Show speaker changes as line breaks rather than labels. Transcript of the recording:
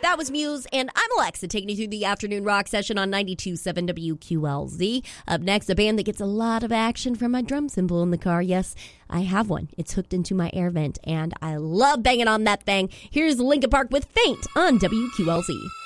That was Muse, and I'm Alexa, taking you through the afternoon rock session on 92.7 WQLZ. Up next, a band that gets a lot of action from my drum cymbal in the car. Yes, I have one. It's hooked into my air vent, and I love banging on that thing. Here's Linkin Park with Faint on WQLZ.